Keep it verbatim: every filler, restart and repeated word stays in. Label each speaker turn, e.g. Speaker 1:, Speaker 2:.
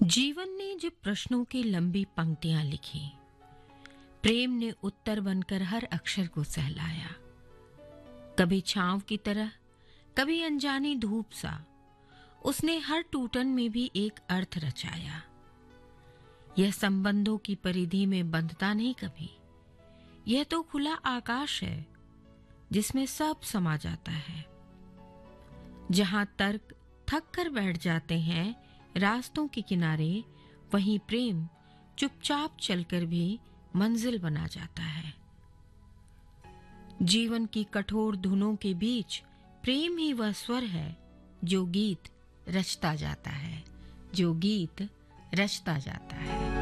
Speaker 1: जीवन ने जो प्रश्नों की लंबी पंक्तियां लिखी, प्रेम ने उत्तर बनकर हर अक्षर को सहलाया। कभी छांव की तरह, कभी अनजानी धूप सा, उसने हर टूटन में भी एक अर्थ रचाया। यह संबंधों की परिधि में बंधता नहीं कभी, यह तो खुला आकाश है जिसमें सब समा जाता है। जहां तर्क थक कर बैठ जाते हैं रास्तों के किनारे, वहीं प्रेम चुपचाप चलकर भी मंजिल बना जाता है। जीवन की कठोर धुनों के बीच प्रेम ही वह स्वर है जो गीत रचता जाता है, जो गीत रचता जाता है।